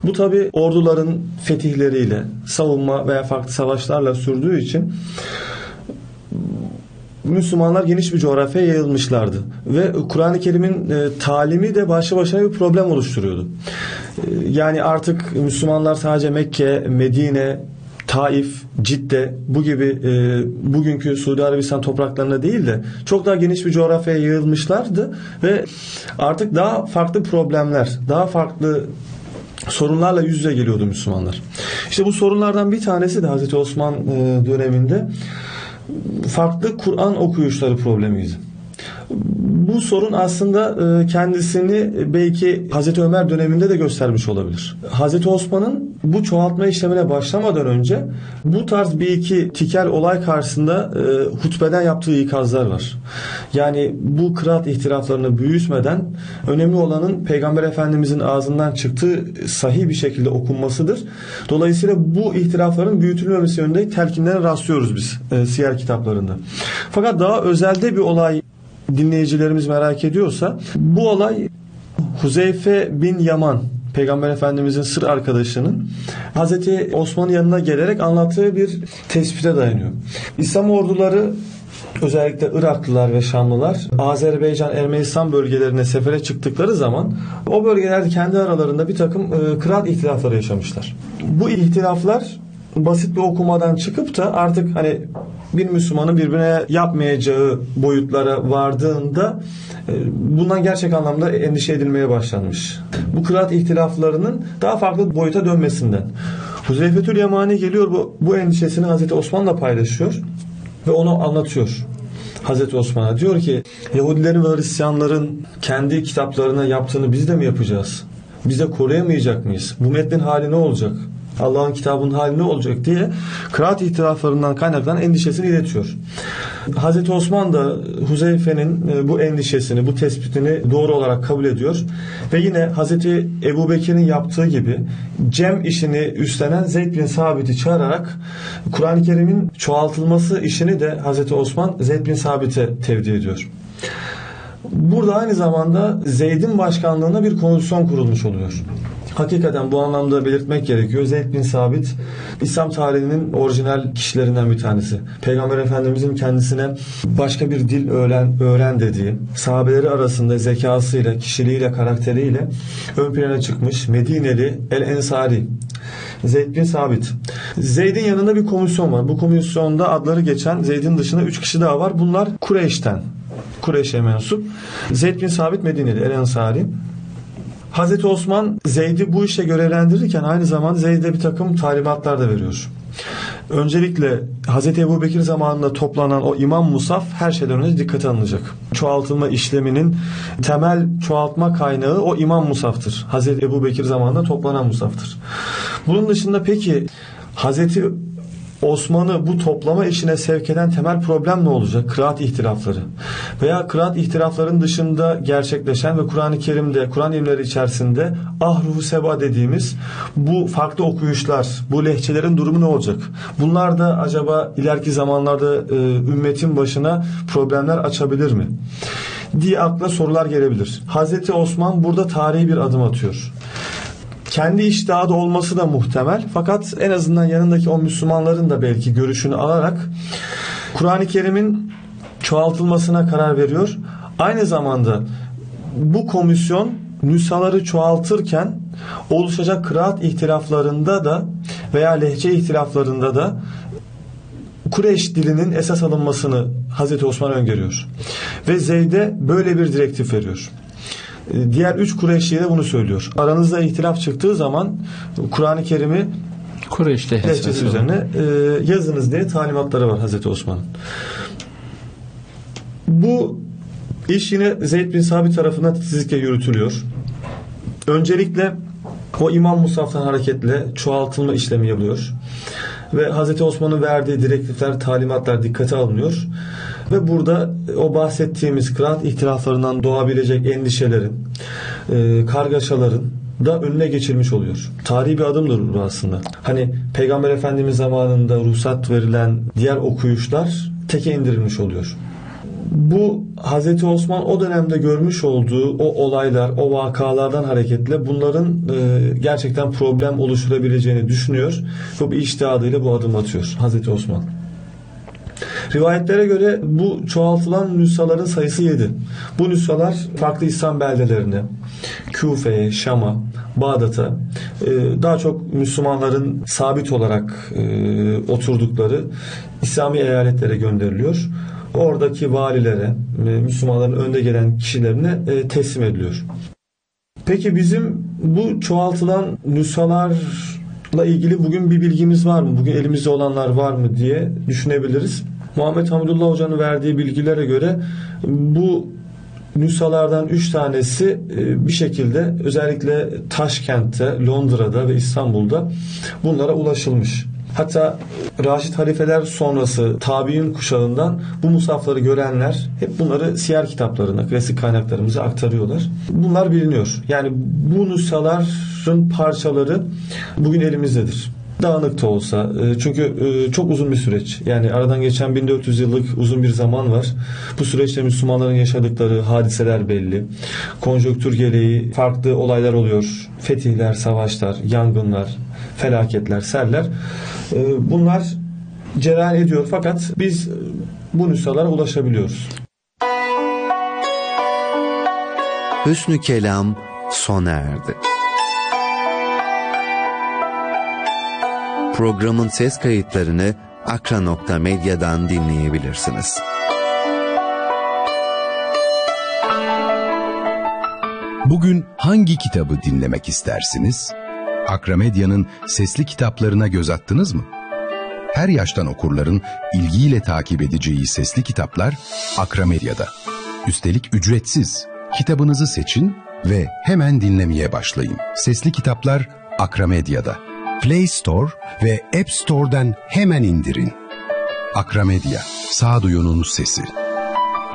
Bu tabi orduların fetihleriyle, savunma veya farklı savaşlarla sürdüğü için Müslümanlar geniş bir coğrafyaya yayılmışlardı. Ve Kur'an-ı Kerim'in talimi de başlı başına bir problem oluşturuyordu. Yani artık Müslümanlar sadece Mekke, Medine, Taif, Cidde bu gibi bugünkü Suudi Arabistan topraklarına değil de çok daha geniş bir coğrafyaya yayılmışlardı ve artık daha farklı problemler, daha farklı sorunlarla yüz yüze geliyordu Müslümanlar. İşte bu sorunlardan bir tanesi de Hazreti Osman döneminde farklı Kur'an okuyuşları problemiydi. Bu sorun aslında kendisini belki Hazreti Ömer döneminde de göstermiş olabilir. Hazreti Osman'ın bu çoğaltma işlemine başlamadan önce bu tarz bir iki tikel olay karşısında hutbeden yaptığı ikazlar var. Yani bu kıraat ihtilaflarını büyütmeden önemli olanın Peygamber Efendimizin ağzından çıktığı sahih bir şekilde okunmasıdır. Dolayısıyla bu ihtilafların büyütülmemesi yönünde telkinlere rastlıyoruz biz siyer kitaplarında. Fakat daha özelde bir olay dinleyicilerimiz merak ediyorsa, bu olay Huzeyfe bin Yaman, Peygamber Efendimizin sır arkadaşının Hazreti Osman'ın yanına gelerek anlattığı bir tespite dayanıyor. İslam orduları, özellikle Iraklılar ve Şamlılar, Azerbaycan, Ermenistan bölgelerine sefere çıktıkları zaman o bölgelerde kendi aralarında bir takım kıraat ihtilafları yaşamışlar. Bu ihtilaflar basit bir okumadan çıkıp da artık hani bir Müslümanın birbirine yapmayacağı boyutlara vardığında bundan gerçek anlamda endişe edilmeye başlanmış. Bu kıraat ihtilaflarının daha farklı boyuta dönmesinden. Huzeyfetül Yemani geliyor, bu endişesini Hazreti Osman'la paylaşıyor ve onu anlatıyor. Hazreti Osman'a diyor ki, Yahudilerin ve Hristiyanların kendi kitaplarına yaptığını biz de mi yapacağız? Biz de koruyamayacak mıyız? Bu metnin hali ne olacak? Allah'ın kitabının hali ne olacak diye kıraat ihtilaflarından kaynaklanan endişesini iletiyor. Hazreti Osman da Huzeyfe'nin bu endişesini, bu tespitini doğru olarak kabul ediyor ve yine Hazreti Ebubekir'in yaptığı gibi cem işini üstlenen Zeyd bin Sabit'i çağırarak Kur'an-ı Kerim'in çoğaltılması işini de Hazreti Osman Zeyd bin Sabit'e tevdi ediyor. Burada aynı zamanda Zeyd'in başkanlığında bir komisyon kurulmuş oluyor. Hakikaten bu anlamda belirtmek gerekiyor. Zeyd bin Sabit, İslam tarihinin orijinal kişilerinden bir tanesi. Peygamber Efendimizin kendisine başka bir dil öğren dediği, sahabeleri arasında zekasıyla, kişiliğiyle, karakteriyle ön plana çıkmış Medineli El-Ensari Zeyd bin Sabit. Zeyd'in yanında bir komisyon var. Bu komisyonda adları geçen Zeyd'in dışında 3 kişi daha var. Bunlar Kureyş'e mensup. Zeyd bin Sabit Medineli El-Ensari. Hazreti Osman Zeyd'i bu işe görevlendirirken aynı zamanda Zeyd'e bir takım talimatlar da veriyor. Öncelikle Hazreti Ebubekir zamanında toplanan o İmam Musaf her şeyden önce dikkate alınacak. Çoğaltılma işleminin temel çoğaltma kaynağı o İmam Musaf'tır. Hazreti Ebubekir zamanında toplanan Musaf'tır. Bunun dışında peki Hazreti Osman'ı bu toplama işine sevk eden temel problem ne olacak? Kıraat ihtilafları. Veya kıraat ihtilafların dışında gerçekleşen ve Kur'an-ı Kerim'de, Kur'an ilimleri içerisinde ahruhu seba dediğimiz bu farklı okuyuşlar, bu lehçelerin durumu ne olacak? Bunlar da acaba ileriki zamanlarda ümmetin başına problemler açabilir mi diye akla sorular gelebilir. Hazreti Osman burada tarihi bir adım atıyor. Kendi içtihadı olması da muhtemel. Fakat en azından yanındaki o Müslümanların da belki görüşünü alarak Kur'an-ı Kerim'in çoğaltılmasına karar veriyor. Aynı zamanda bu komisyon nüshaları çoğaltırken oluşacak kıraat ihtilaflarında da veya lehçe ihtilaflarında da Kureyş dilinin esas alınmasını Hazreti Osman öngörüyor. Ve Zeyd'e böyle bir direktif veriyor. Diğer 3 Kureyşli'ye de bunu söylüyor. Aranızda ihtilaf çıktığı zaman Kur'an-ı Kerim'i Kureyş lehçesi üzerine yazınız diye talimatları var Hazreti Osman'ın. Bu iş yine Zeyd bin Sabit tarafından titizlikle yürütülüyor. Öncelikle o İmam Musaf'tan hareketle çoğaltılma işlemi yapılıyor. Ve Hazreti Osman'ın verdiği direktifler, talimatlar dikkate alınıyor. Ve burada o bahsettiğimiz kıraat ihtilaflarından doğabilecek endişelerin, kargaşaların da önüne geçilmiş oluyor. Tarihi bir adımdır bu aslında. Hani Peygamber Efendimiz zamanında ruhsat verilen diğer okuyuşlar teke indirilmiş oluyor. Bu Hazreti Osman o dönemde görmüş olduğu o olaylar, o vakalardan hareketle bunların gerçekten problem oluşturabileceğini düşünüyor ve bir içtihadıyla bu adım atıyor Hazreti Osman. Rivayetlere göre bu çoğaltılan nüshaların sayısı 7. Bu nüshalar farklı İslam beldelerine, Küfe'ye, Şam'a, Bağdat'a, daha çok Müslümanların sabit olarak oturdukları İslami eyaletlere gönderiliyor. Oradaki valilere, Müslümanların önde gelen kişilerine teslim ediliyor. Peki bizim bu çoğaltılan nüshalarla ilgili bugün bir bilgimiz var mı? Bugün elimizde olanlar var mı diye düşünebiliriz. Muhammed Hamidullah Hoca'nın verdiği bilgilere göre bu nüshalardan 3 tanesi bir şekilde özellikle Taşkent'te, Londra'da ve İstanbul'da bunlara ulaşılmış. Hatta Raşid halifeler sonrası tabi'in kuşağından bu musafları görenler hep bunları siyer kitaplarına, klasik kaynaklarımıza aktarıyorlar. Bunlar biliniyor. Yani bu nüshaların parçaları bugün elimizdedir. Dağınık da olsa. Çünkü çok uzun bir süreç. Yani aradan geçen 1400 yıllık uzun bir zaman var. Bu süreçte Müslümanların yaşadıkları hadiseler belli. Konjonktür gereği farklı olaylar oluyor. Fetihler, savaşlar, yangınlar, felaketler, seller. Bunlar cereyan ediyor. Fakat biz bu nüshalara ulaşabiliyoruz. Hüsnü Kelam sona erdi. Programın ses kayıtlarını akra.medya'dan dinleyebilirsiniz. Bugün hangi kitabı dinlemek istersiniz? Akra Medya'nın sesli kitaplarına göz attınız mı? Her yaştan okurların ilgiyle takip edeceği sesli kitaplar Akra Medya'da. Üstelik ücretsiz. Kitabınızı seçin ve hemen dinlemeye başlayın. Sesli kitaplar Akra Medya'da. Play Store ve App Store'dan hemen indirin. Akra Medya, sağduyunun sesi.